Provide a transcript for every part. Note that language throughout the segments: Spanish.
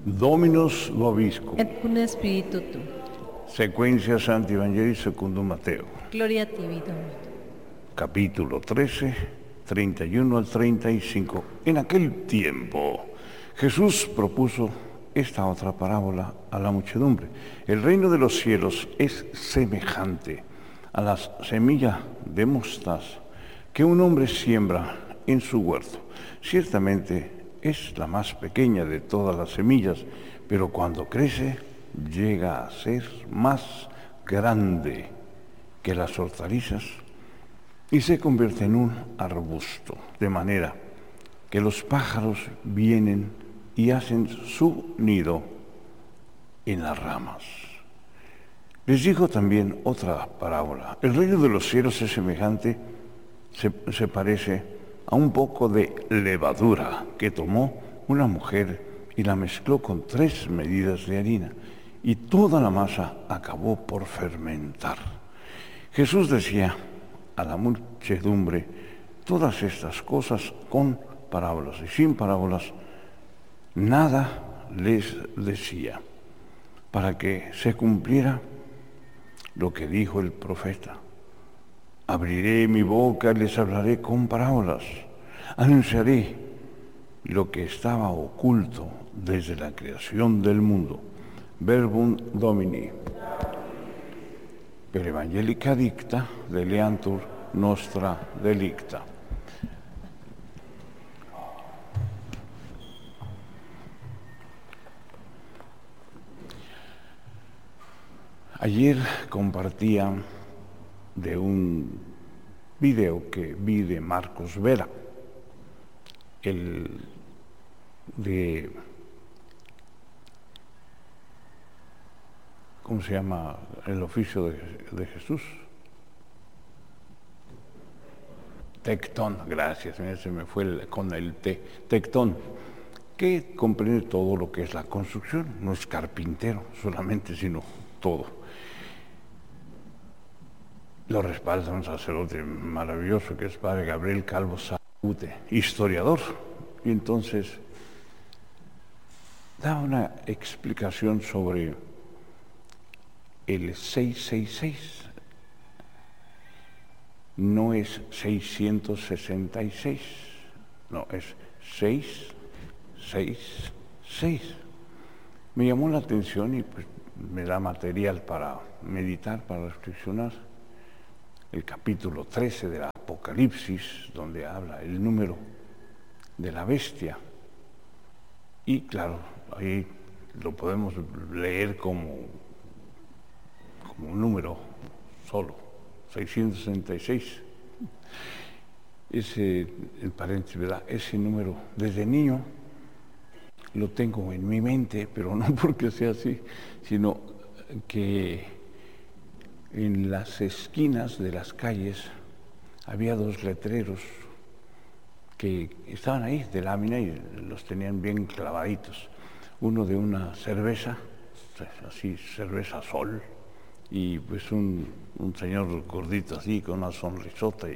Dominus vobiscum. Et cum spiritu tu. Secuencia Sancti Evangelii secundum Mateo. Gloria a ti, Domine. Capítulo 13, 31 al 35. En aquel tiempo, Jesús propuso esta otra parábola a la muchedumbre. El reino de los cielos es semejante a la semilla de mostaza que un hombre siembra en su huerto. Ciertamente es la más pequeña de todas las semillas, pero cuando crece llega a ser más grande que las hortalizas y se convierte en un arbusto, de manera que los pájaros vienen y hacen su nido en las ramas. Les dijo también otra parábola. El reino de los cielos es semejante, se parece a un poco de levadura que tomó una mujer y la mezcló con 3 medidas de harina, y toda la masa acabó por fermentar. Jesús decía a la muchedumbre todas estas cosas con parábolas, y sin parábolas nada les decía, para que se cumpliera lo que dijo el profeta. Abriré mi boca y les hablaré con parábolas. Anunciaré lo que estaba oculto desde la creación del mundo. Verbum Domini. Per evangelica dicta deleantur nostra delicta. Ayer compartía de un video que vi de Marcos Vera, ¿cómo se llama? El oficio de Jesús. Tectón, gracias, se me fue con el T. Tectón, que comprende todo lo que es la construcción, no es carpintero solamente, sino todo. Lo respalda un sacerdote maravilloso que es padre Gabriel Calvo Saúde, historiador, y entonces da una explicación sobre el 666. No es 666, no, es 666. Me llamó la atención y pues me da material para meditar, para reflexionar. El capítulo 13 del Apocalipsis, donde habla el número de la bestia. Y claro, ahí lo podemos leer como un número solo, 666. En paréntesis, ¿verdad? Ese número, desde niño, lo tengo en mi mente, pero no porque sea así, sino que en las esquinas de las calles había 2 letreros que estaban ahí de lámina y los tenían bien clavaditos. Uno de una cerveza, así cerveza Sol, y pues un señor gordito así con una sonrisota.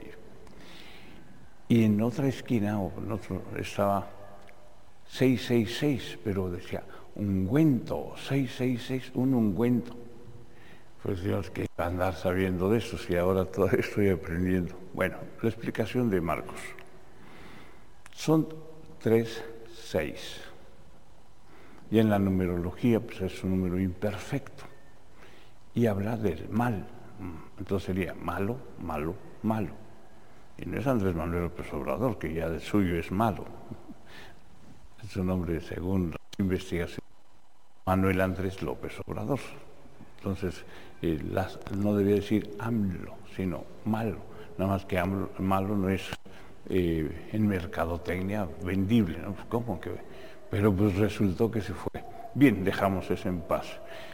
Y en otra esquina, o en otro, estaba 666, pero decía ungüento, 666, un ungüento. Pues Dios, que andar sabiendo de eso, si ahora todavía estoy aprendiendo. Bueno, la explicación de Marcos. Son 3, 6. Y en la numerología, pues es un número imperfecto. Y habla del mal. Entonces sería malo, malo, malo. Y no es Andrés Manuel López Obrador, que ya de suyo es malo. Es su nombre, según la investigación, Manuel Andrés López Obrador. Entonces, no debía decir AMLO, sino malo. Nada más que malo no es en mercadotecnia vendible, ¿no? ¿Cómo que? Pero pues resultó que se fue. Bien, dejamos eso en paz.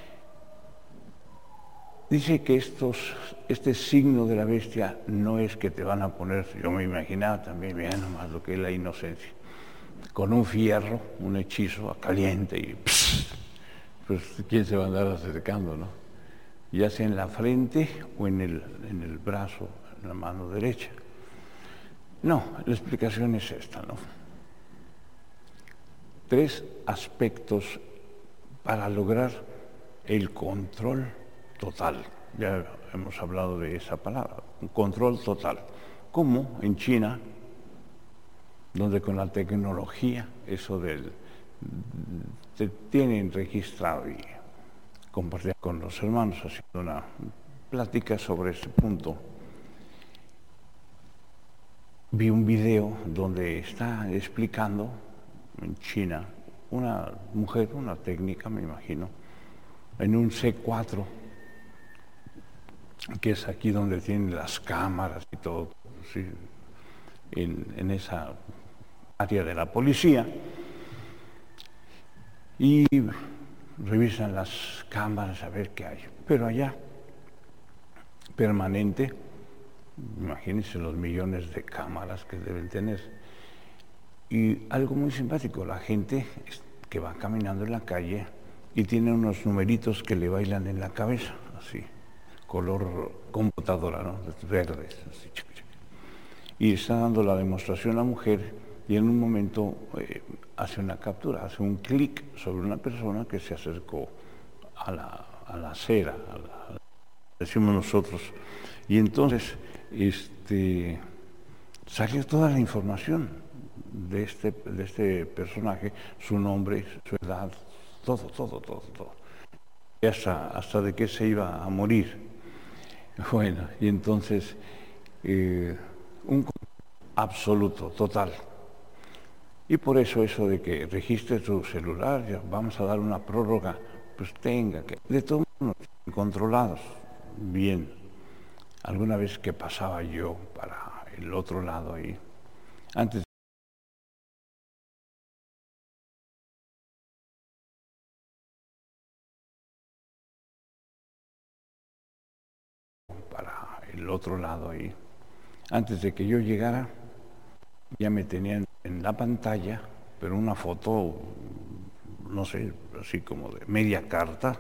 Dice que este signo de la bestia no es que te van a poner, yo me imaginaba también, mira nomás lo que es la inocencia, con un fierro, un hechizo caliente y pues quién se va a andar acercando, ¿no? Ya sea en la frente o en el brazo, en la mano derecha. No, la explicación es esta, ¿no? 3 aspectos para lograr el control total. Ya hemos hablado de esa palabra, un control total. Como en China, donde con la tecnología, eso te tienen registrado y compartir con los hermanos haciendo una plática sobre ese punto. Vi un video donde está explicando en China una mujer, una técnica, me imagino, en un C4, que es aquí donde tienen las cámaras y todo, ¿sí? En esa área de la policía, y revisan las cámaras a ver qué hay. Pero allá, permanente, imagínense los millones de cámaras que deben tener. Y algo muy simpático, la gente que va caminando en la calle y tiene unos numeritos que le bailan en la cabeza, así, color computadora, ¿no? Verdes, así. Y está dando la demostración a la mujer y en un momento hace una captura, hace un clic sobre una persona que se acercó a la acera, decimos nosotros, y entonces salió toda la información de este personaje, su nombre, su edad, todo. Y hasta de qué se iba a morir. Bueno, y entonces un absoluto, total. Y por eso de que registre tu celular, ya vamos a dar una prórroga, pues tenga que, de todos modos, controlados, bien. Alguna vez que pasaba yo para el otro lado ahí, antes antes de que yo llegara, ya me tenían en la pantalla, pero una foto, no sé, así como de media carta,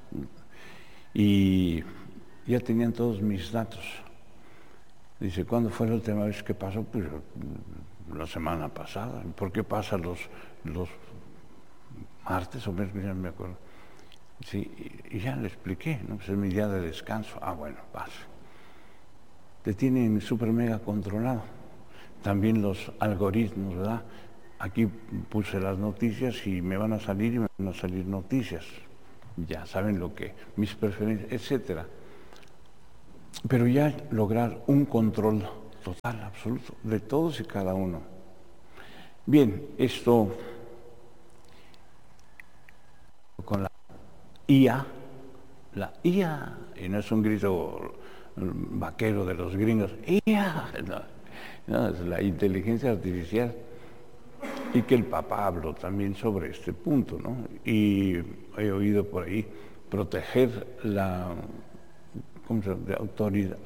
y ya tenían todos mis datos. Dice, ¿cuándo fue la última vez que pasó? Pues la semana pasada. ¿Por qué pasa los martes o miércoles? Ya no me acuerdo. Sí, y ya le expliqué, ¿no? Pues es mi día de descanso. Ah, bueno, pasa. Te tienen súper mega controlado. También los algoritmos, ¿verdad? Aquí puse las noticias y me van a salir noticias. Ya saben lo que, mis preferencias, etcétera. Pero ya lograr un control total, absoluto, de todos y cada uno. Bien, esto con la IA, y no es un grito vaquero de los gringos, IA, no, es la inteligencia artificial, y que el Papa habló también sobre este punto, ¿no? Y he oído por ahí proteger la de autoridad,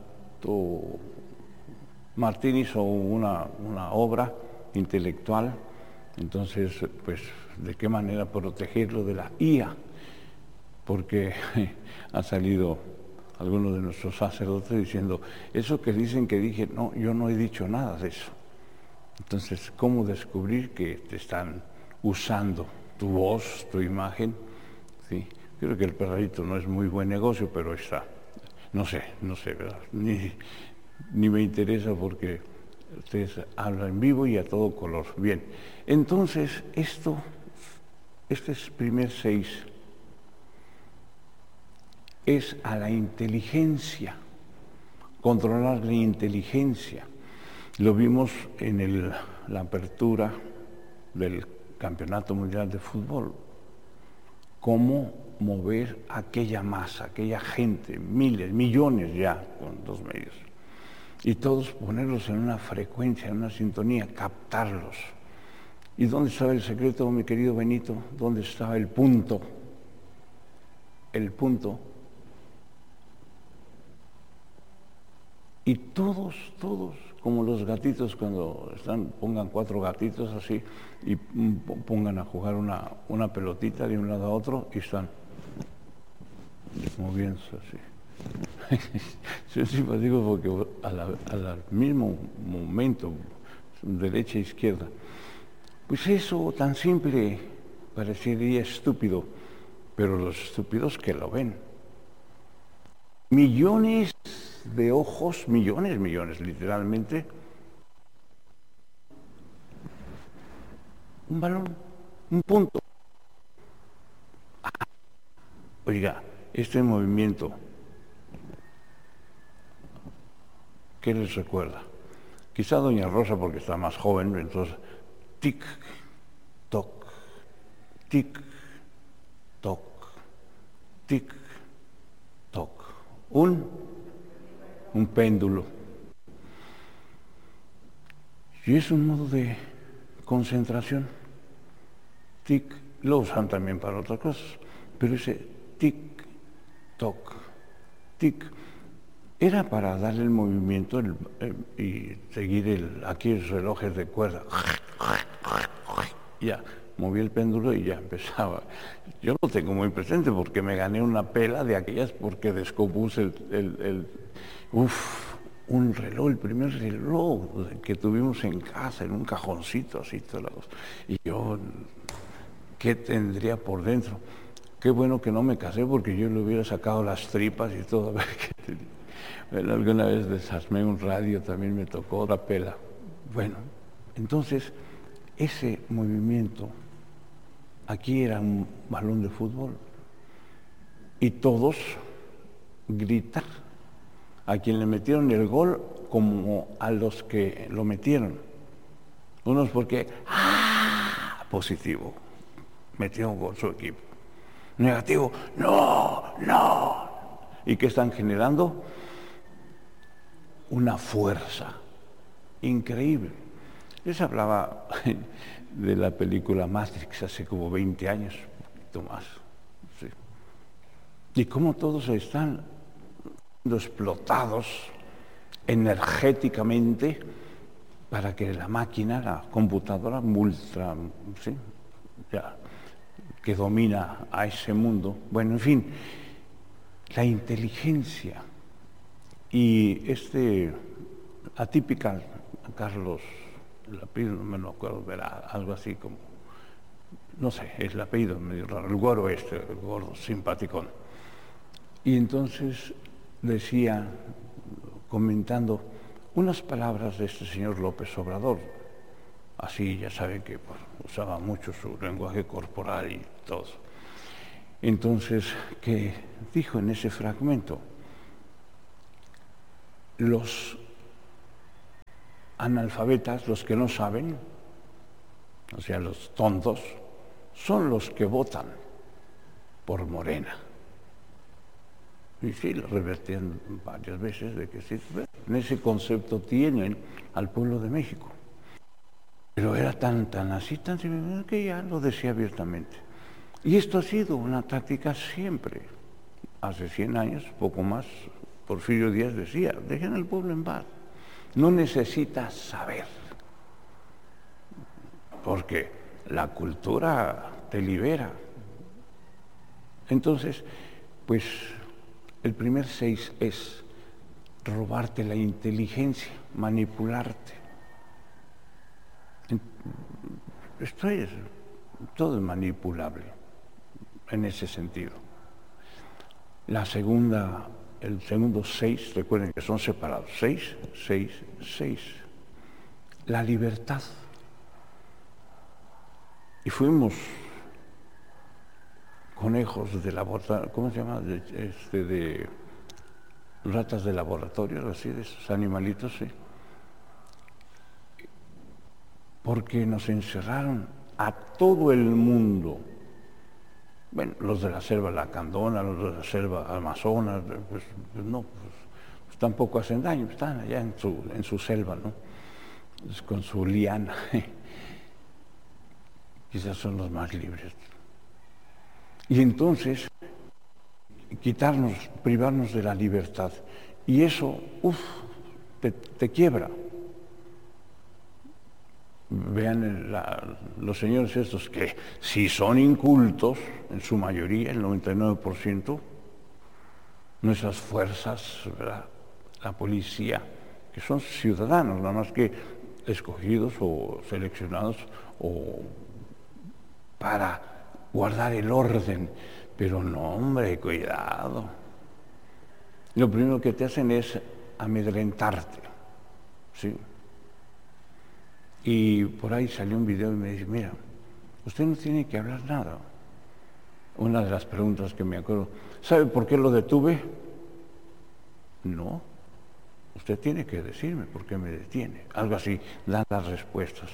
Martín hizo una obra intelectual, entonces, pues, ¿de qué manera protegerlo de la IA? Porque ha salido algunos de nuestros sacerdotes diciendo, eso que dicen que dije, no, yo no he dicho nada de eso. Entonces, ¿cómo descubrir que te están usando tu voz, tu imagen? ¿Sí? Creo que el perrito no es muy buen negocio, pero está. No sé, ¿verdad? Ni me interesa porque ustedes hablan en vivo y a todo color. Bien, entonces este es primer 6, es a la inteligencia, controlar la inteligencia. Lo vimos en la apertura del Campeonato Mundial de Fútbol, cómo mover aquella masa, aquella gente, miles, millones ya con los medios, y todos ponerlos en una frecuencia, en una sintonía, captarlos. ¿Y dónde estaba el secreto, mi querido Benito? ¿Dónde estaba el punto? El punto. Y todos, como los gatitos cuando pongan 4 gatitos así y pongan a jugar una pelotita de un lado a otro y están moviéndose así. Yo siempre digo porque al mismo momento, derecha e izquierda, pues eso tan simple parecería estúpido, pero los estúpidos que lo ven. Millones de ojos, millones, literalmente. Un balón, un punto. Oiga, este movimiento, ¿qué les recuerda? Quizá doña Rosa, porque está más joven, entonces, tic, toc, tic, toc, tic, toc. Un péndulo. Y es un modo de concentración. Tic, lo usan también para otras cosas, pero ese tic, toc, tic, era para darle el movimiento y seguir aquí los relojes de cuerda. Ya, moví el péndulo y ya empezaba. Yo lo tengo muy presente porque me gané una pela de aquellas porque descompuse un reloj, el primer reloj que tuvimos en casa, en un cajoncito así, y yo, ¿qué tendría por dentro? Qué bueno que no me casé porque yo le hubiera sacado las tripas y todo. Bueno, alguna vez desarmé un radio, también me tocó otra pela. Bueno, entonces, ese movimiento, aquí era un balón de fútbol, y todos gritar a quien le metieron el gol como a los que lo metieron. Unos porque, positivo, metió un gol su equipo. Negativo, no. ¿Y qué están generando? Una fuerza increíble. Les hablaba de la película Matrix hace como 20 años, un poquito más. Sí. Y cómo todos están explotados energéticamente para que la máquina, la computadora ¿sí? Ya, que domina a ese mundo, bueno, en fin, la inteligencia y atípica, Carlos, el apellido no me lo acuerdo, verá, algo así como, no sé, es el apellido medio raro, el güero el gordo, simpaticón. Y entonces decía, comentando unas palabras de este señor López Obrador, así ya saben que usaba mucho su lenguaje corporal y todo. Entonces, ¿qué dijo en ese fragmento? Los analfabetas, los que no saben, o sea, los tontos, son los que votan por Morena. Y sí, lo revertían varias veces de que sí, en ese concepto tienen al pueblo de México. Pero era tan así, que ya lo decía abiertamente. Y esto ha sido una táctica siempre. Hace 100 años, poco más, Porfirio Díaz decía, dejen al pueblo en paz. No necesitas saber, porque la cultura te libera. Entonces, pues, el primer 6 es robarte la inteligencia, manipularte. Todo es manipulable en ese sentido. El segundo 6, recuerden que son separados, 6, 6, 6. La libertad. Y fuimos conejos de laboratorio, ¿cómo se llama? De ratas de laboratorio, así, de esos animalitos, sí. Porque nos encerraron a todo el mundo. Bueno, los de la selva lacandona, los de la selva amazonas, pues tampoco hacen daño, están allá en su selva, ¿no? Pues con su liana. Quizás son los más libres. Y entonces, privarnos de la libertad. Y eso, te quiebra. Vean los señores estos que si son incultos, en su mayoría, el 99%, nuestras fuerzas, ¿verdad? La policía, que son ciudadanos, nada más que escogidos o seleccionados para guardar el orden, Pero no, hombre, cuidado. Lo primero que te hacen es amedrentarte, ¿sí? Y por ahí salió un video y me dice, mira, usted no tiene que hablar nada. Una de las preguntas que me acuerdo, ¿sabe por qué lo detuve? No, usted tiene que decirme por qué me detiene. Algo así, dan las respuestas.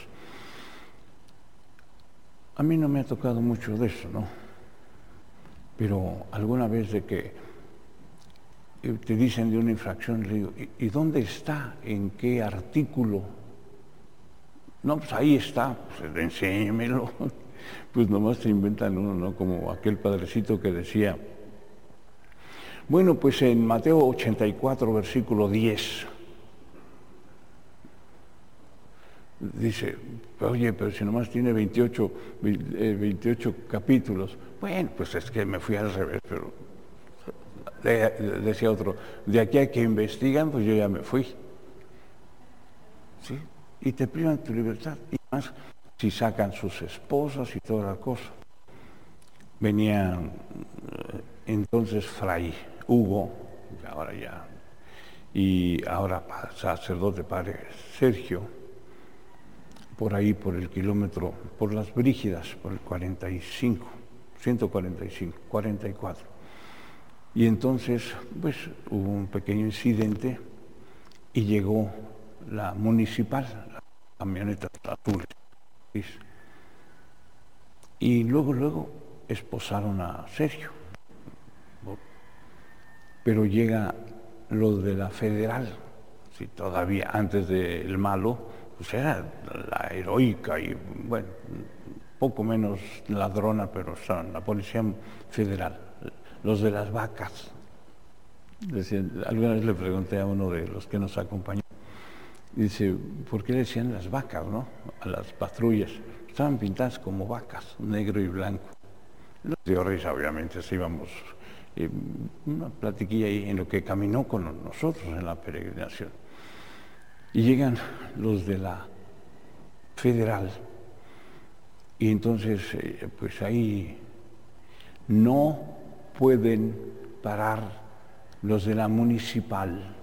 A mí no me ha tocado mucho de eso, ¿no? Pero alguna vez de que te dicen de una infracción, le digo, ¿y dónde está? ¿En qué artículo? No, pues ahí está, pues enséñemelo. Pues nomás te inventan uno, ¿no? Como aquel padrecito que decía, bueno, pues en Mateo 84, versículo 10, dice, oye, pero si nomás tiene 28 capítulos. Bueno, pues es que me fui al revés, pero decía otro, de aquí a que investigan, pues yo ya me fui. ¿Sí? Y te privan tu libertad. Y más si sacan sus esposas y toda la cosa. Venía entonces Fray Hugo, ahora ya, y ahora sacerdote padre Sergio, por ahí por el kilómetro, por las Brígidas, por el 45, 145, 44. Y entonces, pues, hubo un pequeño incidente y llegó la municipal, la camioneta azul. Y luego esposaron a Sergio. Pero llega lo de la federal, si todavía antes del malo, pues era la heroica y, bueno, poco menos ladrona, pero son la policía federal, los de las vacas. Decían, alguna vez le pregunté a uno de los que nos acompañó, dice, ¿por qué le decían las vacas, no? A las patrullas. Estaban pintadas como vacas, negro y blanco. Nos dio risa, obviamente, así íbamos, una platiquilla ahí en lo que caminó con nosotros en la peregrinación. Y llegan los de la federal, y entonces, pues ahí no pueden parar los de la municipal,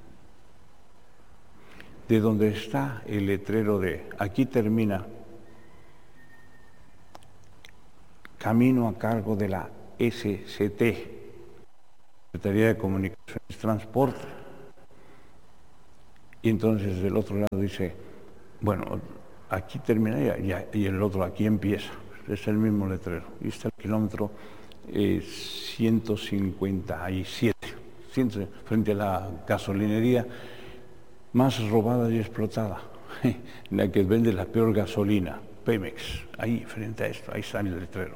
de donde está el letrero de aquí termina, camino a cargo de la SCT, Secretaría de Comunicaciones y Transporte. Y entonces del otro lado dice, bueno, aquí termina y el otro aquí empieza. Es el mismo letrero. Y está el kilómetro 157, frente a la gasolinería más robada y explotada, la que vende la peor gasolina, Pemex, ahí frente a esto, ahí está el letrero.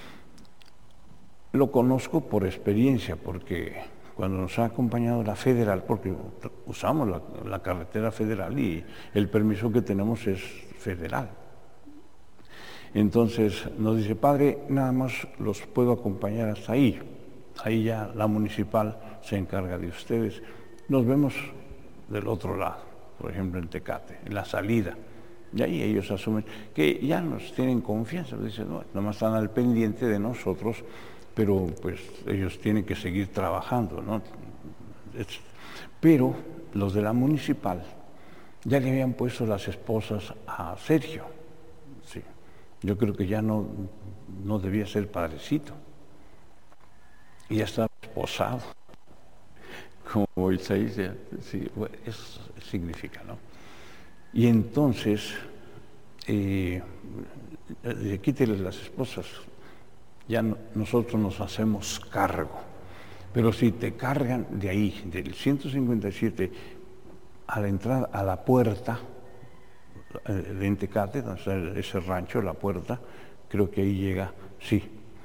Lo conozco por experiencia, porque cuando nos ha acompañado la federal, porque usamos la carretera federal y el permiso que tenemos es federal. Entonces nos dice, padre, nada más los puedo acompañar hasta ahí. Ahí ya la municipal se encarga de ustedes. Nos vemos del otro lado, por ejemplo en Tecate, en la salida. Y ahí ellos asumen que ya nos tienen confianza. Dicen, no, nomás están al pendiente de nosotros, pero pues ellos tienen que seguir trabajando, ¿no? Pero los de la municipal ya le habían puesto las esposas a Sergio. Sí. Yo creo que ya no debía ser padrecito. Y ya estaba esposado. Como Isaías, sí, eso significa, ¿no? Y entonces, quíteles las esposas, ya nosotros nos hacemos cargo. Pero si te cargan de ahí, del 157, a la entrada, a la puerta, de Tecate, donde está ese rancho, la puerta, creo que ahí llega, sí,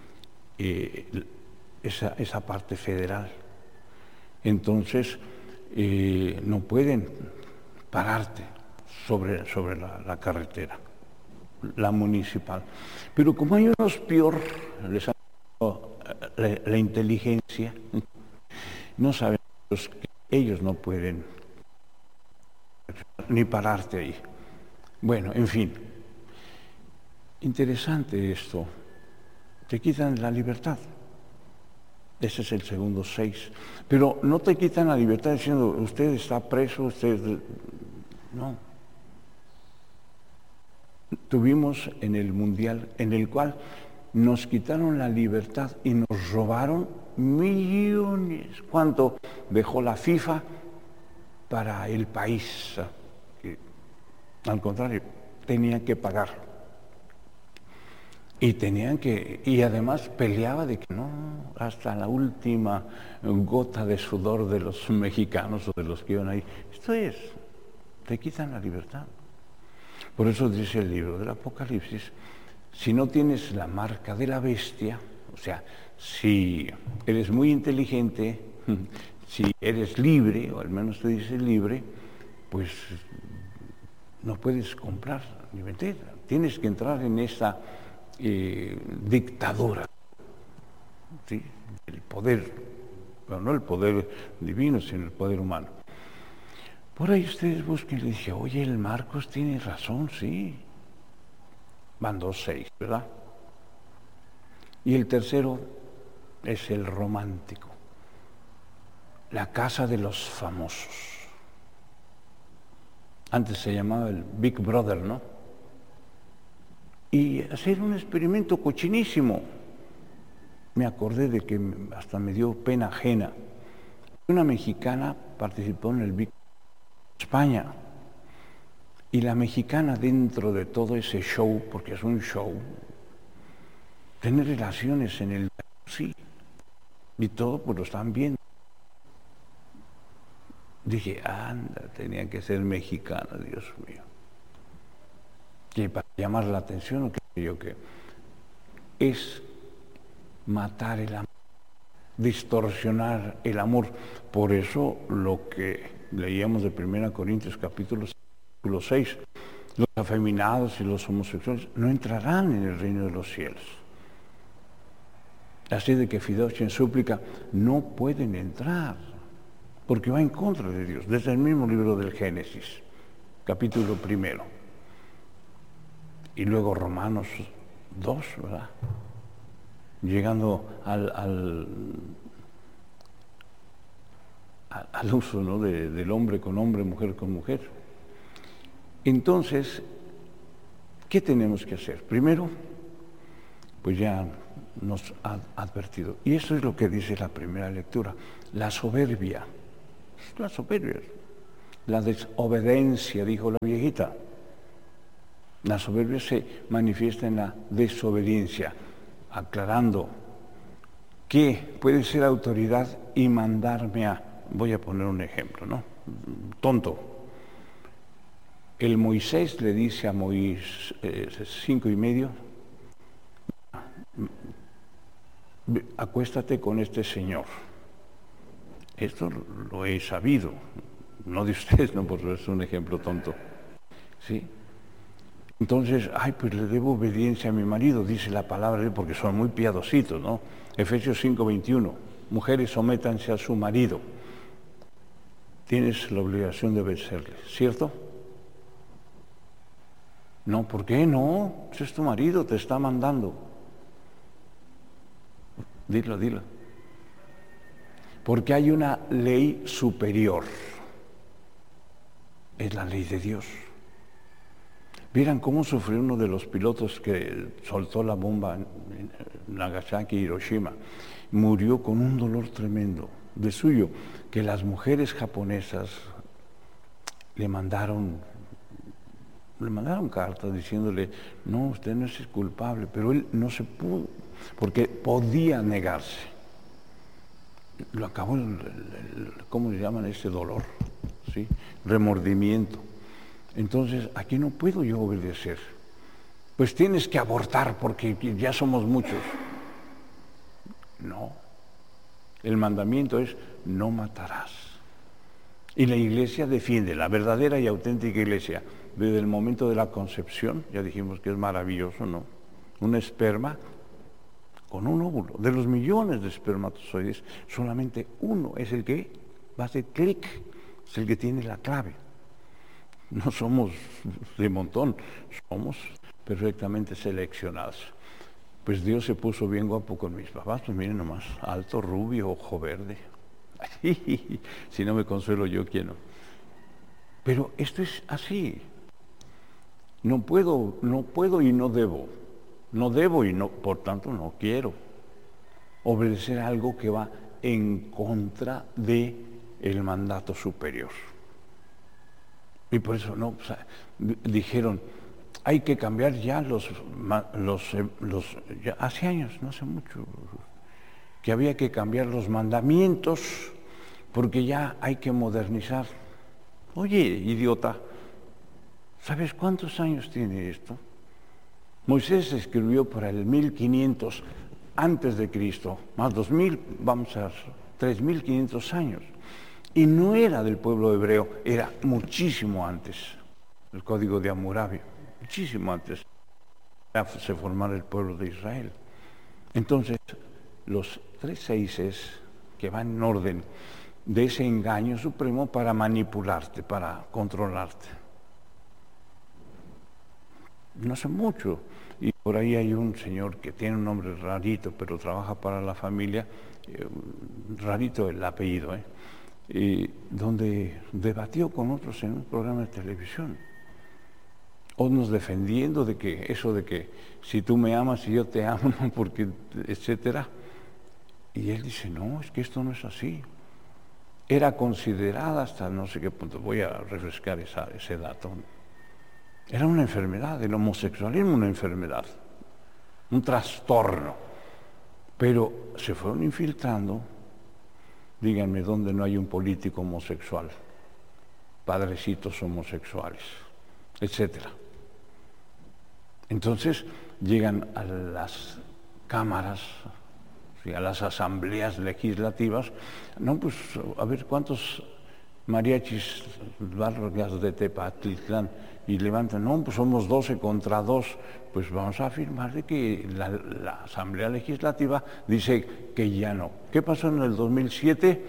esa parte federal. Entonces, no pueden pararte sobre la carretera, la municipal. Pero como hay unos peor, les ha dado la inteligencia, no saben que ellos no pueden ni pararte ahí. Bueno, en fin, interesante esto. Te quitan la libertad. Ese es el segundo 6. Pero no te quitan la libertad diciendo, usted está preso, usted... No. Tuvimos en el Mundial, en el cual nos quitaron la libertad y nos robaron millones. ¿Cuánto dejó la FIFA para el país? Que, al contrario, tenían que pagar. Y además peleaba de que no, hasta la última gota de sudor de los mexicanos o de los que iban ahí. Esto es, te quitan la libertad. Por eso dice el libro del Apocalipsis, si no tienes la marca de la bestia, o sea, si eres muy inteligente, si eres libre, o al menos te dice libre, pues no puedes comprar ni vender. Tienes que entrar en esa dictadura, ¿sí? El poder, pero no el poder divino, sino el poder humano. Por ahí ustedes busquen y le dije, oye, el Marcos tiene razón, sí. Van 2:6, ¿verdad? Y el tercero es el romántico, la casa de los famosos. Antes se llamaba el Big Brother, ¿no? Y hacer un experimento cochinísimo. Me acordé de que hasta me dio pena ajena. Una mexicana participó en el Big España. Y la mexicana, dentro de todo ese show, porque es un show, tener relaciones en el... Sí. Y todo pues lo están viendo. Dije, anda, tenía que ser mexicana, Dios mío. Y para llamar la atención, creo yo que es matar el amor, distorsionar el amor. Por eso lo que leíamos de 1 Corintios capítulo 6, los afeminados y los homosexuales no entrarán en el reino de los cielos. Así de que Fidoche en súplica no pueden entrar, porque va en contra de Dios, desde el mismo libro del Génesis, capítulo 1. Y luego Romanos 2, ¿verdad? Llegando al uso, ¿no? del hombre con hombre, mujer con mujer. Entonces, ¿qué tenemos que hacer? Primero, pues ya nos ha advertido. Y eso es lo que dice la primera lectura. La soberbia. La soberbia. La desobediencia, dijo la viejita. La soberbia se manifiesta en la desobediencia, aclarando que puede ser autoridad y mandarme a... Voy a poner un ejemplo, ¿no? Tonto. El Moisés le dice a Moisés 5:30, acuéstate con este señor. Esto lo he sabido, no de ustedes, no, por eso es un ejemplo tonto. ¿Sí? Entonces, pues le debo obediencia a mi marido, dice la palabra de Dios, porque son muy piadositos, ¿no? Efesios 5:21, mujeres, sométanse a su marido. Tienes la obligación de obedecerle, ¿cierto? No, ¿por qué no? Ese es tu marido, te está mandando. Dilo. Porque hay una ley superior. Es la ley de Dios. Vieran cómo sufrió uno de los pilotos que soltó la bomba en Nagasaki y Hiroshima. Murió con un dolor tremendo. De suyo, que las mujeres japonesas le mandaron cartas diciéndole, no, usted no es culpable, pero él no se pudo, porque podía negarse. Lo acabó, ¿cómo le llaman ese dolor? ¿Sí? Remordimiento. Entonces, aquí no puedo yo obedecer. Pues tienes que abortar porque ya somos muchos. No. El mandamiento es, no matarás. Y la iglesia defiende, la verdadera y auténtica iglesia, desde el momento de la concepción, ya dijimos que es maravilloso, ¿no? Un esperma con un óvulo. De los millones de espermatozoides, solamente uno es el que va a hacer clic, es el que tiene la clave. No somos de montón, somos perfectamente seleccionados. Pues Dios se puso bien guapo con mis papás, pues miren nomás, alto, rubio, ojo verde. Si no me consuelo yo, ¿quién no? Pero esto es así. No puedo y no debo. No debo y no, por tanto no quiero obedecer algo que va en contra de el mandato superior. Y por eso no, o sea, dijeron, hay que cambiar ya ya hace años, no hace mucho, que había que cambiar los mandamientos porque ya hay que modernizar. Oye, idiota, ¿sabes cuántos años tiene esto? Moisés escribió para el 1500 antes de Cristo, más 2000, vamos a 3500 años. Y no era del pueblo hebreo, era muchísimo antes, el Código de Hammurabi, muchísimo antes de se formara el pueblo de Israel. Entonces, los 3 seises que van en orden de ese engaño supremo para manipularte, para controlarte. No sé mucho. Y por ahí hay un señor que tiene un nombre rarito, pero trabaja para la familia, rarito el apellido, donde debatió con otros en un programa de televisión, unos defendiendo de que eso de que si tú me amas y yo te amo, porque etcétera. Y él dice, no, es que esto no es así. Era considerada hasta no sé qué punto, voy a refrescar ese dato. Era una enfermedad, el homosexualismo una enfermedad, un trastorno. Pero se fueron infiltrando, díganme dónde no hay un político homosexual, padrecitos homosexuales, etcétera. Entonces llegan a las cámaras, a las asambleas legislativas, no, pues a ver cuántos mariachis Vargas de Tepatitlán y levantan, no, pues somos 12 contra 2, pues vamos a afirmar de que la Asamblea Legislativa dice que ya no. ¿Qué pasó en el 2007?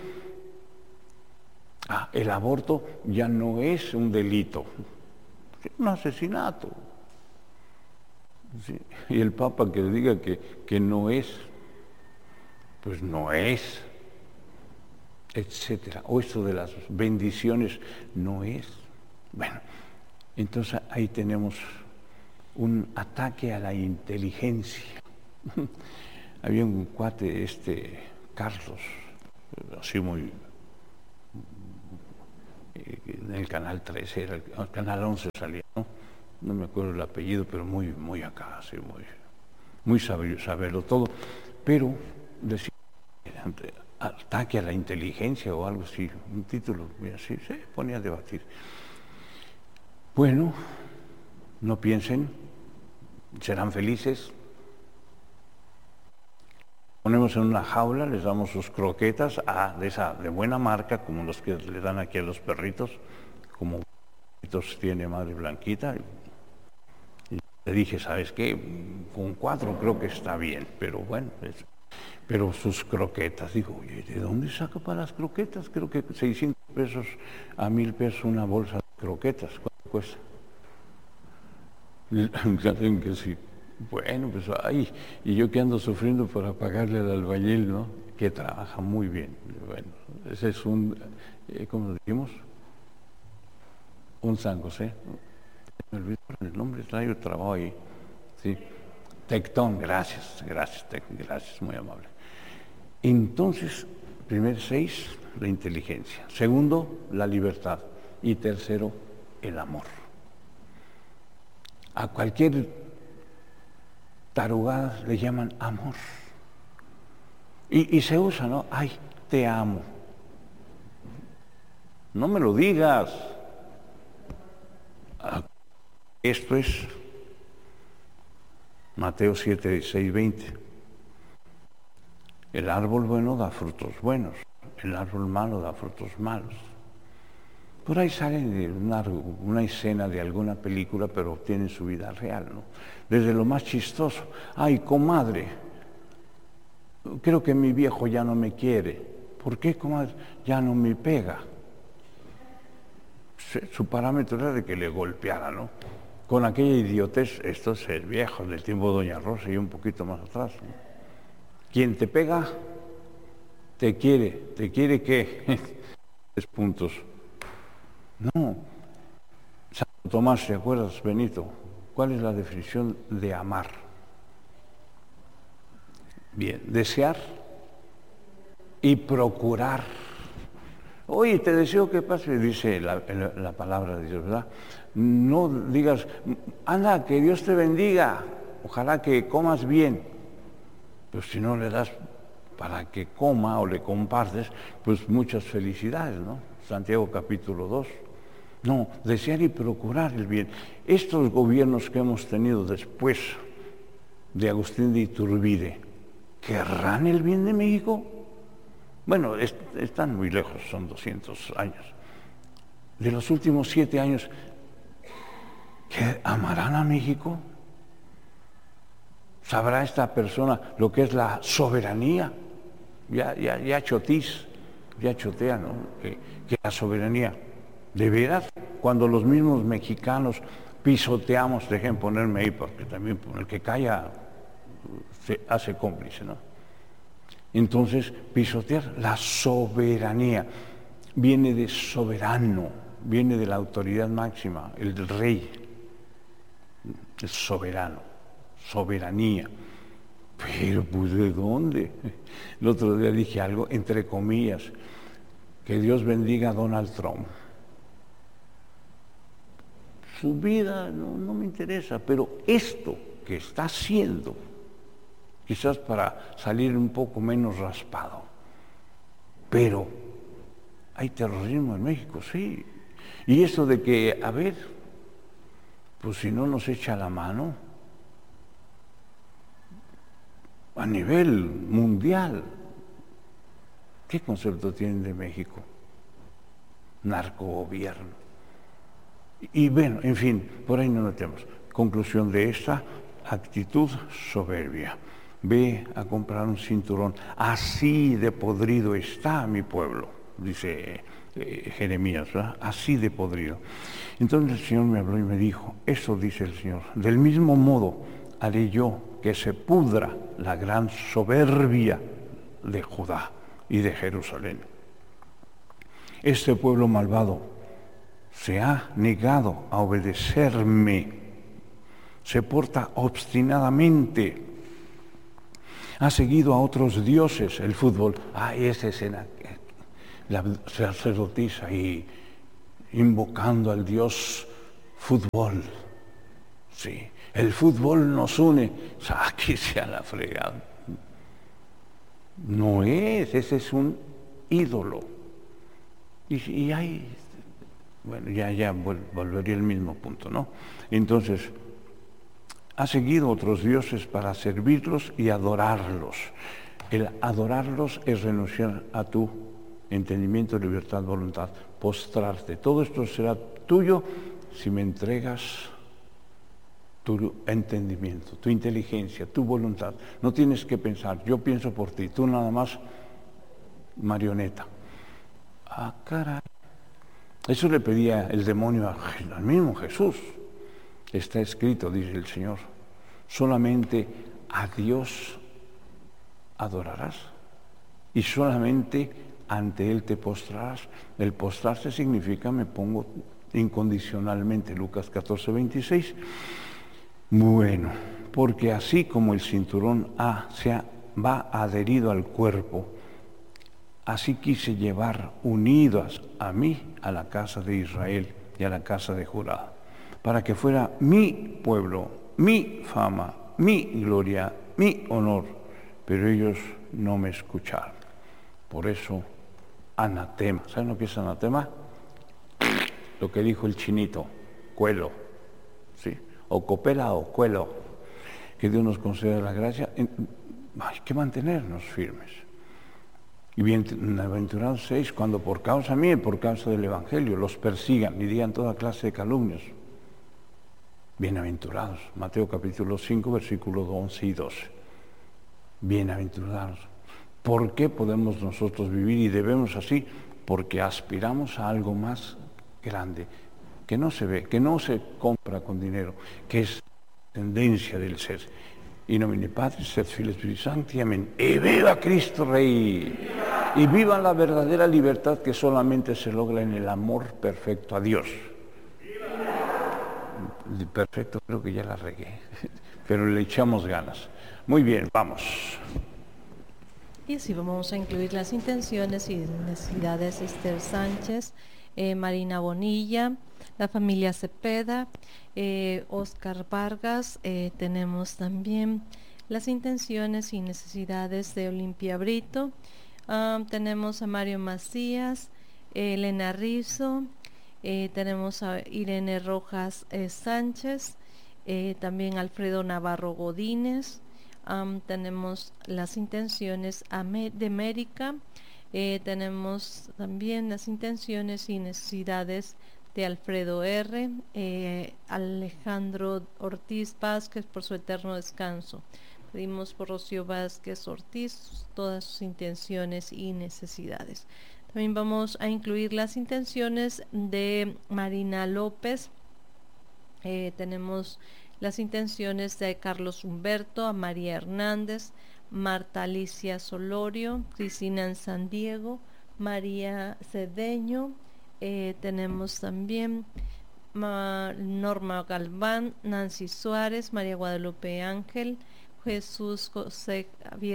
El aborto ya no es un delito, es un asesinato. Sí. Y el Papa que diga que no es, pues no es, etcétera. O esto de las bendiciones no es. Bueno, entonces ahí tenemos un ataque a la inteligencia. Había un cuate, Carlos, así muy, en el canal 13, el canal 11 salía, no me acuerdo el apellido, pero muy acá, así, muy saberlo todo, pero decía, ataque a la inteligencia o algo así, un título así, se ponía a debatir. Bueno, no piensen, serán felices. Ponemos en una jaula, les damos sus croquetas de buena marca, como los que le dan aquí a los perritos, como perritos tiene madre Blanquita. Y le dije, ¿sabes qué? Con 4 creo que está bien, pero bueno, pero sus croquetas, digo, oye, ¿de dónde saca para las croquetas? Creo que 600 pesos a 1000 pesos una bolsa de croquetas. ¿Cuánto cuesta? Dicen que sí. Bueno, pues ay, y yo que ando sufriendo para pagarle al albañil, ¿no? Que trabaja muy bien. Bueno, ese es un, ¿cómo lo dijimos? Un San José. Me olvidé el nombre, traigo trabajo ahí. Sí. Tectón, gracias, muy amable. Entonces, primer 6, la inteligencia. Segundo, la libertad. Y tercero, el amor. A cualquier tarugada le llaman amor. Y se usa, ¿no? Ay, te amo. No me lo digas. Esto es Mateo 7, 6, 20. El árbol bueno da frutos buenos, el árbol malo da frutos malos. Por ahí salen de una escena de alguna película, pero tienen su vida real, ¿no? Desde lo más chistoso. Ay, comadre, creo que mi viejo ya no me quiere. ¿Por qué, comadre? Ya no me pega. Su parámetro era de que le golpeara, ¿no? con aquella idiotez, esto es el viejo del tiempo de Doña Rosa y un poquito más atrás, ¿no? Quien te pega, ¿te quiere qué? 3 puntos. No. Santo Tomás, ¿te acuerdas, Benito? ¿Cuál es la definición de amar? Bien, desear y procurar. Oye, te deseo que pase, dice la palabra de Dios, ¿verdad? No digas, anda, que Dios te bendiga, ojalá que comas bien. Pues si no le das para que coma o le compartes, pues muchas felicidades, ¿no? Santiago capítulo 2. No, desear y procurar el bien. Estos gobiernos que hemos tenido después de Agustín de Iturbide, ¿querrán el bien de México? Bueno, están muy lejos, son 200 años. De los últimos 7 años, ¿qué amarán a México? ¿Sabrá esta persona lo que es la soberanía? Ya chotea, ¿no? Que la soberanía, ¿de veras? Cuando los mismos mexicanos pisoteamos, dejen ponerme ahí, porque también el que calla se hace cómplice, ¿no? Entonces, pisotear la soberanía viene de soberano, viene de la autoridad máxima, el rey, el soberano, soberanía. Pero, pues, ¿de dónde? El otro día dije algo, entre comillas, que Dios bendiga a Donald Trump. Su vida no me interesa, pero esto que está haciendo, quizás para salir un poco menos raspado. Pero hay terrorismo en México, sí. Y eso de que, a ver, pues si no nos echa la mano, a nivel mundial, ¿qué concepto tienen de México? Narcogobierno. Y bueno, en fin, por ahí no metemos. Conclusión de esta actitud soberbia. Ve a comprar un cinturón, así de podrido está mi pueblo, dice Jeremías, ¿verdad? Así de podrido. Entonces el Señor me habló y me dijo, eso dice el Señor, del mismo modo haré yo que se pudra la gran soberbia de Judá y de Jerusalén. Este pueblo malvado se ha negado a obedecerme, se porta obstinadamente, ha seguido a otros dioses, el fútbol, esa escena, la sacerdotisa y invocando al dios fútbol, sí, el fútbol nos une, aquí se ha la fregada. No es, ese es un ídolo. Y hay, bueno, ya volvería al mismo punto, ¿no? Entonces, ha seguido otros dioses para servirlos y adorarlos. El adorarlos es renunciar a tu entendimiento, libertad, voluntad, postrarte. Todo esto será tuyo si me entregas tu entendimiento, tu inteligencia, tu voluntad. No tienes que pensar, yo pienso por ti, tú nada más marioneta. Caray. Eso le pedía el demonio al mismo Jesús. Está escrito, dice el Señor, solamente a Dios adorarás y solamente ante Él te postrarás. El postrarse significa me pongo incondicionalmente, Lucas 14:26. Bueno, porque así como el cinturón va adherido al cuerpo, así quise llevar unidas a mí, a la casa de Israel y a la casa de Judá, para que fuera mi pueblo, mi fama, mi gloria, mi honor, pero ellos no me escucharon. Por eso, anatema. ¿Saben lo que es anatema? Lo que dijo el chinito, cuelo, ¿sí? O copela o cuelo. Que Dios nos conceda la gracia. Hay que mantenernos firmes. Y bienaventurados seis cuando por causa mía y por causa del Evangelio los persigan y digan toda clase de calumnias. Bienaventurados. Mateo capítulo 5, versículos 11 y 12. Bienaventurados. ¿Por qué podemos nosotros vivir y debemos así? Porque aspiramos a algo más grande. que no se ve, que no se compra con dinero, que es tendencia del ser. In nomine Patris et Filii et Spiritus Sancti, amén. ¡Y viva Cristo Rey! Y viva la verdadera libertad que solamente se logra en el amor perfecto a Dios. Perfecto, creo que ya la regué, pero le echamos ganas. Muy bien, vamos. Y así vamos a incluir las intenciones y necesidades de Esther Sánchez, Marina Bonilla, la familia Cepeda, Oscar Vargas. Tenemos también las intenciones y necesidades de Olimpia Brito. Tenemos a Mario Macías, Elena Rizzo, tenemos a Irene Rojas Sánchez, también Alfredo Navarro Godínez. Tenemos las intenciones de América, tenemos también las intenciones y necesidades de Alfredo R., Alejandro Ortiz Vázquez por su eterno descanso. Pedimos por Rocío Vázquez Ortiz todas sus intenciones y necesidades. También vamos a incluir las intenciones de Marina López. Tenemos las intenciones de Carlos Humberto, a María Hernández, Marta Alicia Solorio, Cristina San Diego, María Cedeño. Tenemos también Norma Galván, Nancy Suárez, María Guadalupe Ángel, Jesús José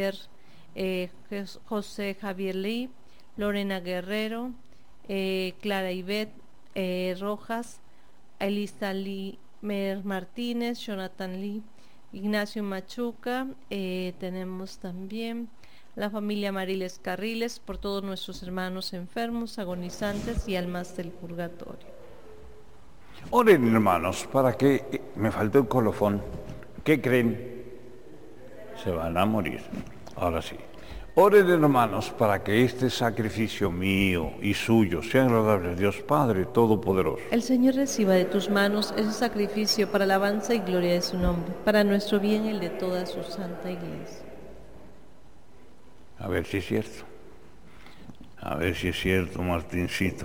Javier Lee, Lorena Guerrero, Clara Ivette Rojas, Elisa Lee Martínez, Jonathan Lee, Ignacio Machuca. Tenemos también la familia Mariles Carriles, por todos nuestros hermanos enfermos, agonizantes y almas del purgatorio. Oren, hermanos, para que me faltó el colofón. ¿Qué creen? Se van a morir. Ahora sí. Oren, hermanos, para que este sacrificio mío y suyo sea agradable a Dios Padre Todopoderoso. El Señor reciba de tus manos ese sacrificio para alabanza y gloria de su nombre, para nuestro bien y el de toda su santa iglesia. A ver si es cierto. A ver si es cierto, Martincito.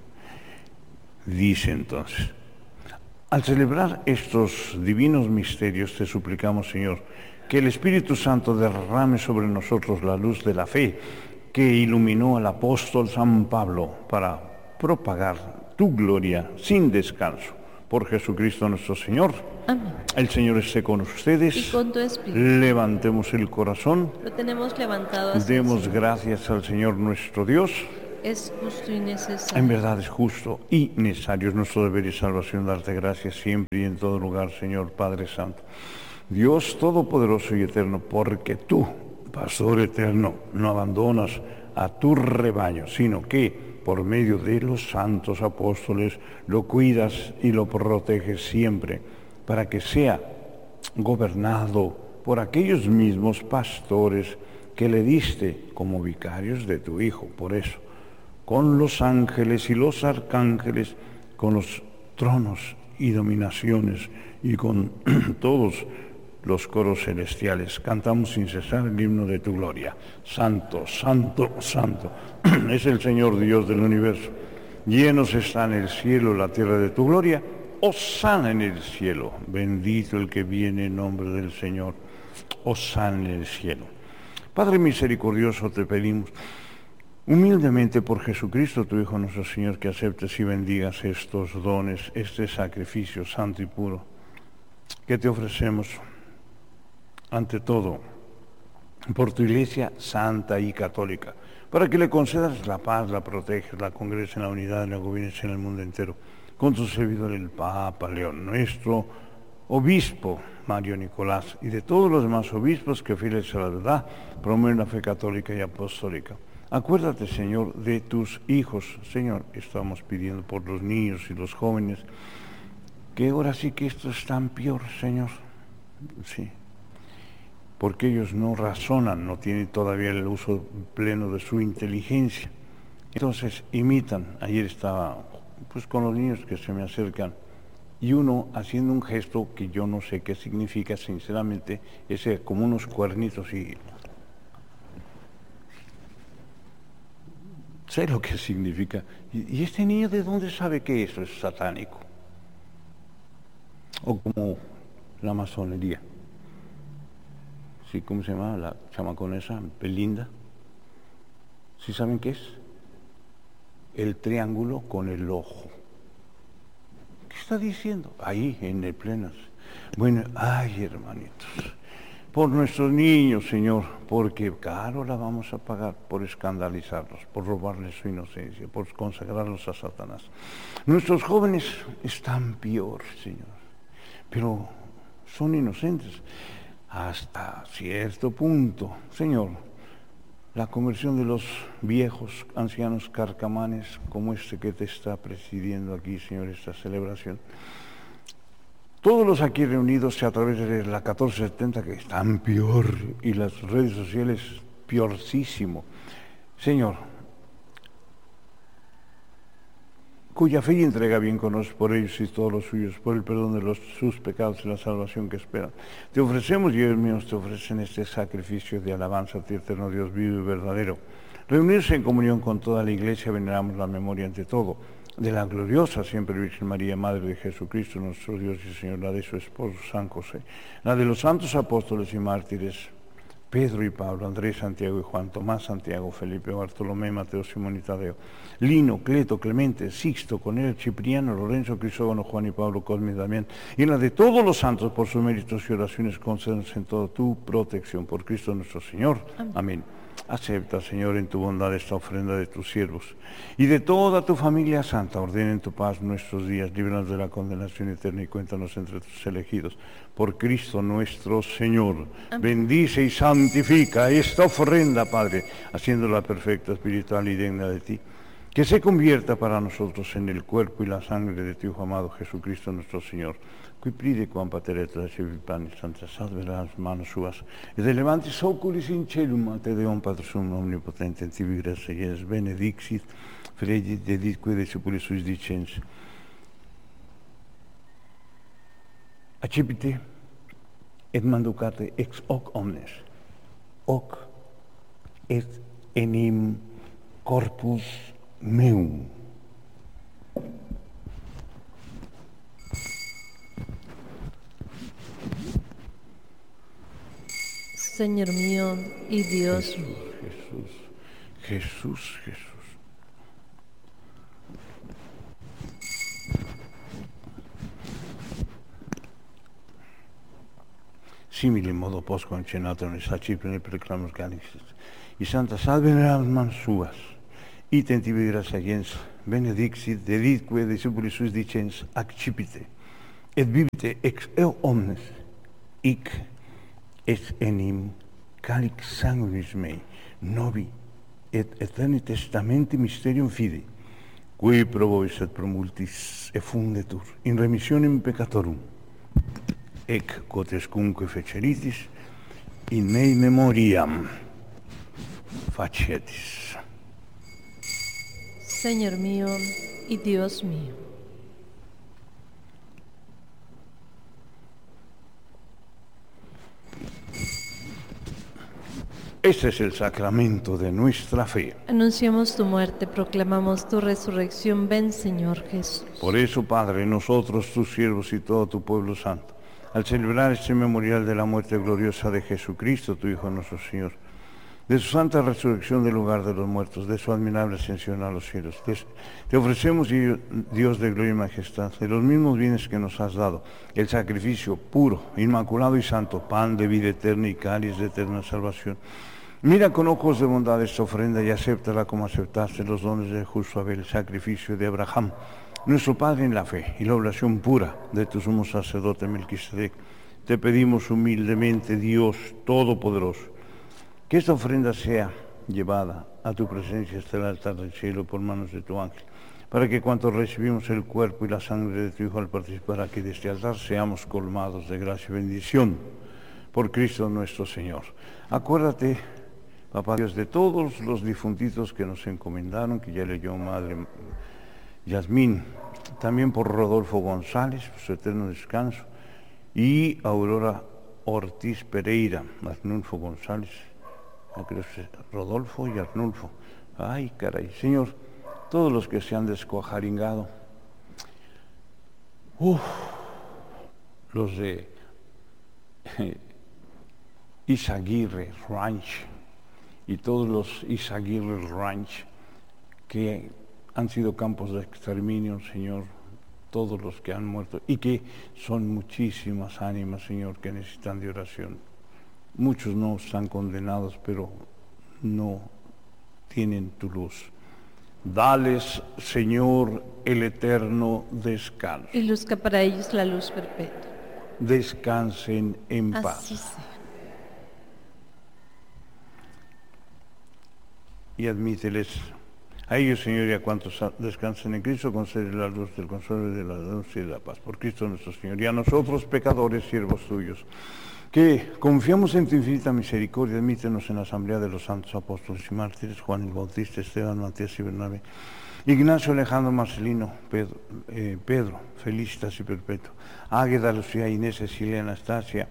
Dice entonces: al celebrar estos divinos misterios, te suplicamos, Señor, que el Espíritu Santo derrame sobre nosotros la luz de la fe que iluminó al apóstol San Pablo para propagar tu gloria sin descanso. Por Jesucristo nuestro Señor. Amén. El Señor esté con ustedes. Y con tu espíritu. Levantemos el corazón. Lo tenemos levantado hacia Demos el Señor. gracias al Señor nuestro Dios. Es justo y necesario. En verdad es justo y necesario, es nuestro deber y salvación darte gracias siempre y en todo lugar, Señor Padre Santo. Dios Todopoderoso y Eterno, porque tú, Pastor eterno, no abandonas a tu rebaño, sino que por medio de los santos apóstoles lo cuidas y lo proteges siempre, para que sea gobernado por aquellos mismos pastores que le diste como vicarios de tu Hijo. Por eso, con los ángeles y los arcángeles, con los tronos y dominaciones y con todos los coros celestiales, cantamos sin cesar el himno de tu gloria. Santo, santo, santo, es el Señor Dios del universo. Llenos están el cielo y la tierra de tu gloria. Hosana en el cielo. Bendito el que viene en nombre del Señor. Hosana en el cielo. Padre misericordioso, te pedimos humildemente por Jesucristo, tu Hijo nuestro Señor, que aceptes y bendigas estos dones, este sacrificio santo y puro que te ofrecemos. Ante todo, por tu Iglesia santa y católica, para que le concedas la paz, la protejas, la congregues en la unidad y la gobiernes en el mundo entero, con tu servidor el Papa León, nuestro obispo Mario Nicolás, y de todos los demás obispos que fieles a la verdad promueven la fe católica y apostólica. Acuérdate, Señor, de tus hijos. Señor, estamos pidiendo por los niños y los jóvenes, que ahora sí que esto es tan peor, Señor. Sí. Porque ellos no razonan, no tienen todavía el uso pleno de su inteligencia. Entonces imitan. Ayer estaba pues con los niños que se me acercan y uno haciendo un gesto que yo no sé qué significa, sinceramente, ese como unos cuernitos y sé lo que significa. ¿Y este niño de dónde sabe que eso es satánico? o como la masonería. ¿Sí? ¿Cómo se llama la chamaconesa? Belinda. ¿Sí saben qué es? El triángulo con el ojo. ¿Qué está diciendo? Ahí, en el pleno. Bueno, ay, hermanitos, por nuestros niños, Señor, porque caro la vamos a pagar por escandalizarlos, por robarles su inocencia, por consagrarlos a Satanás. Nuestros jóvenes están peor, Señor, pero son inocentes hasta cierto punto, Señor. La conversión de los viejos, ancianos carcamanes, como este que te está presidiendo aquí, Señor, esta celebración. Todos los aquí reunidos a través de la 1470, que están peor, y las redes sociales peorcísimo. Señor, cuya fe y entrega bien conoces por ellos y todos los suyos, por el perdón de sus pecados y la salvación que esperan. Te ofrecemos, y ellos mismos te ofrecen este sacrificio de alabanza a ti, eterno Dios vivo y verdadero. Reunirse en comunión con toda la Iglesia, veneramos la memoria ante todo de la gloriosa siempre Virgen María, Madre de Jesucristo, nuestro Dios y Señor, la de su esposo San José, la de los santos apóstoles y mártires, Pedro y Pablo, Andrés, Santiago y Juan, Tomás, Santiago, Felipe, Bartolomé, Mateo, Simón y Tadeo, Lino, Cleto, Clemente, Sixto, Cornelio, Cipriano, Lorenzo, Crisógono, Juan y Pablo, Cosme y Damián, y en la de todos los santos, por sus méritos y oraciones, concédenos en toda tu protección, por Cristo nuestro Señor. Amén. Acepta, Señor, en tu bondad esta ofrenda de tus siervos y de toda tu familia santa. Ordena en tu paz nuestros días, líbranos de la condenación eterna y cuéntanos entre tus elegidos. Por Cristo nuestro Señor. Amén. Bendice y santifica esta ofrenda, Padre, haciéndola perfecta, espiritual y digna de ti. Que se convierta para nosotros en el cuerpo y la sangre de tu Hijo amado Jesucristo nuestro Señor. Qui pride quam pater et ricevi panis santa salve las manos suas, et elevantis oculis in celum, te Deum Patris Summum omnipotente, et tibi gratia ies benedixit, fregit deditque discipulis suis dicens. Accipite et manducate ex hoc omnes, hoc et enim corpus meum. Señor mío y Dios. Jesús. Simile in modo post concenato nel sacipre nel preclamos galixis. I santa salve almas suas. Item tibi gratia gens benedixit deditque discipulis suis dicens accipite et vivite ex eo omnes hic et enim calix sanguinis mei novi et aeterni testamenti mysterium fidei qui pro vobis et pro multis effundetur in remissionem peccatorum ec quotescunque feceritis in mei memoriam facietis. Señor mío y Dios mío. Este es el sacramento de nuestra fe. Anunciamos tu muerte, proclamamos tu resurrección. Ven, Señor Jesús. Por eso, Padre, nosotros, tus siervos y todo tu pueblo santo, al celebrar este memorial de la muerte gloriosa de Jesucristo, tu Hijo nuestro Señor, de su santa resurrección del lugar de los muertos, de su admirable ascensión a los cielos, te ofrecemos, Dios de gloria y majestad, de los mismos bienes que nos has dado, el sacrificio puro, inmaculado y santo, pan de vida eterna y cáliz de eterna salvación. Mira con ojos de bondad esta ofrenda y acéptala como aceptaste los dones de justo Abel, el sacrificio de Abraham, nuestro Padre en la fe, y la oración pura de tu sumo sacerdote Melquisedec. Te pedimos humildemente, Dios Todopoderoso, que esta ofrenda sea llevada a tu presencia hasta el altar del cielo por manos de tu ángel, para que cuantos recibimos el cuerpo y la sangre de tu Hijo al participar aquí de este altar, seamos colmados de gracia y bendición por Cristo nuestro Señor. Acuérdate, Papá Dios, de todos los difuntitos que nos encomendaron, que ya leyó Madre Yasmín, también por Rodolfo González, por su eterno descanso, y Aurora Ortiz Pereira, Arnulfo González, Rodolfo y Arnulfo. Ay, caray, Señor, todos los que se han descuajaringado, los de Izaguirre Ranch y todos los Izaguirre Ranch que han sido campos de exterminio, Señor, todos los que han muerto y que son muchísimas ánimas, Señor, que necesitan de oración. Muchos no están condenados, pero no tienen tu luz. Dales, Señor, el eterno descanso. Y luzca para ellos la luz perpetua. Descansen en paz. Así sea. Y admíteles a ellos, Señor, y a cuantos descansen en Cristo, concede la luz del consuelo y de la luz y de la paz. Por Cristo nuestro Señor. Y a nosotros, pecadores, siervos tuyos, que confiamos en tu infinita misericordia, admítenos en la asamblea de los santos apóstoles y mártires, Juan el Bautista, Esteban, Matías y Bernabé, Ignacio, Alejandro, Marcelino, Pedro, Felicitas y Perpetuo, Águeda, Lucía, Inés, Cecilia, Anastasia,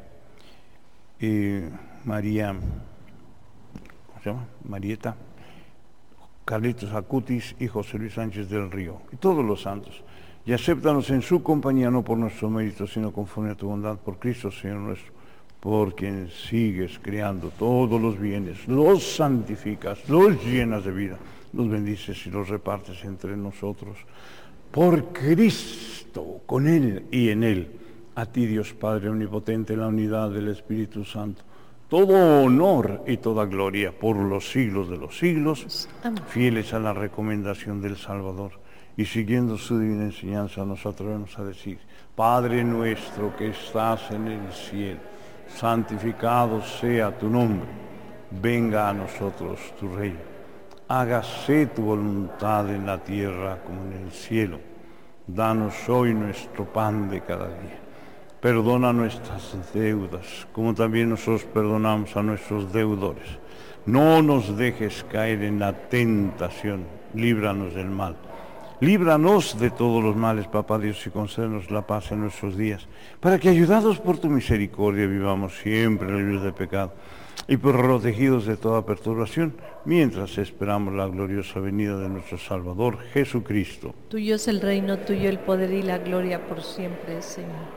María, ¿cómo se llama? Marieta, Carlitos Acutis y José Luis Sánchez del Río, y todos los santos, y acéptanos en su compañía, no por nuestro mérito, sino conforme a tu bondad, por Cristo, Señor nuestro, por quien sigues creando todos los bienes, los santificas, los llenas de vida, los bendices y los repartes entre nosotros. Por Cristo, con Él y en Él, a ti Dios Padre Omnipotente, la unidad del Espíritu Santo, todo honor y toda gloria por los siglos de los siglos, Amén. Fieles a la recomendación del Salvador y siguiendo su divina enseñanza, nos atrevemos a decir: Padre nuestro que estás en el cielo, santificado sea tu nombre, venga a nosotros tu reino, hágase tu voluntad en la tierra como en el cielo. Danos hoy nuestro pan de cada día. Perdona nuestras deudas, como también nosotros perdonamos a nuestros deudores. No nos dejes caer en la tentación, líbranos del mal. Líbranos de todos los males, Papá Dios, y concédenos la paz en nuestros días, para que, ayudados por tu misericordia, vivamos siempre libres de pecado y protegidos de toda perturbación, mientras esperamos la gloriosa venida de nuestro Salvador, Jesucristo. Tuyo es el reino, tuyo el poder y la gloria por siempre, Señor.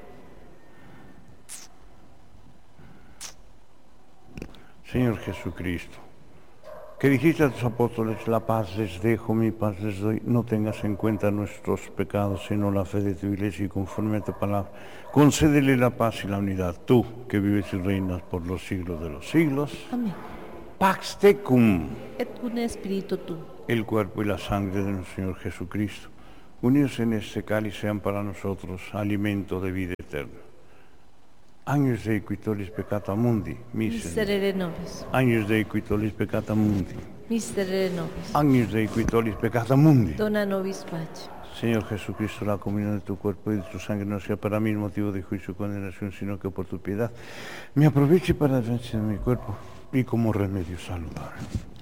Señor Jesucristo, que dijiste a tus apóstoles: la paz les dejo, mi paz les doy, no tengas en cuenta nuestros pecados, sino la fe de tu iglesia, y conforme a tu palabra, concédele la paz y la unidad, tú que vives y reinas por los siglos de los siglos. Amén. Pax tecum, Et une spiritu tu. el cuerpo y la sangre de nuestro Señor Jesucristo, unidos en este cáliz, sean para nosotros alimento de vida eterna. Agnus Dei qui tollis peccata mundi, Miserere nobis. Agnus Dei qui tollis peccata mundi, Miserere nobis. Agnus Dei qui tollis peccata mundi. Dona nobis pace. Señor Jesucristo, la comunión de tu cuerpo y de tu sangre no sea para mí motivo de juicio y condenación, sino que por tu piedad me aproveche para la defensa de mi cuerpo y como remedio saludable.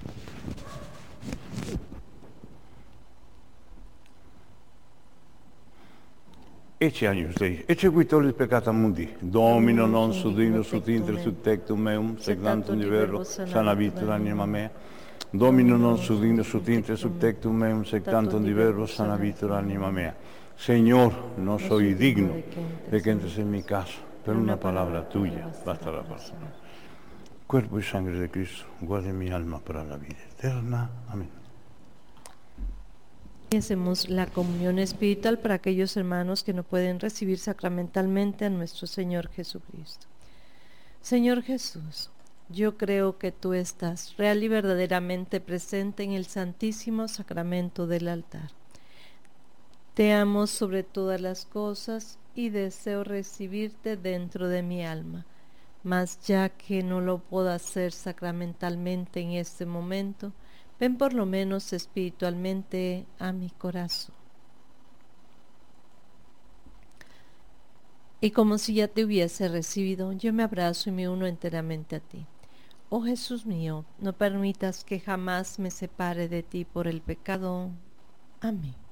Ecce agnus Dei, ecce qui tollis peccata mundi, Domino non sudino sut inter sub tectum meum, sed tantum di verbo sanabitur anima mea. Domino non sudino sut inter sub tectum meum, sed tantum di verbo sanabitur anima mea. Señor, no soy digno de que entres en mi casa, pero una palabra tuya bastará para salvar. Cuerpo y sangre de Cristo, guarde mi alma para la vida eterna. Amén. Y hacemos la comunión espiritual para aquellos hermanos que no pueden recibir sacramentalmente a nuestro Señor Jesucristo. Señor Jesús, yo creo que tú estás real y verdaderamente presente en el Santísimo Sacramento del altar. Te amo sobre todas las cosas y deseo recibirte dentro de mi alma, mas ya que no lo puedo hacer sacramentalmente en este momento, ven por lo menos espiritualmente a mi corazón. Y como si ya te hubiese recibido, yo me abrazo y me uno enteramente a ti. Oh Jesús mío, no permitas que jamás me separe de ti por el pecado. Amén.